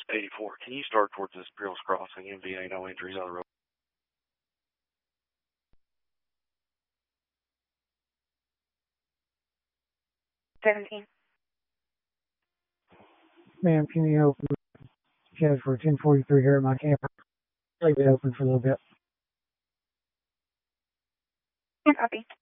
84. Can you start towards this Pearls Crossing? MVA, no injuries on the road. 17. Ma'am, can you open code for 1043 here at my camp? Leave it open for a little bit. Copy.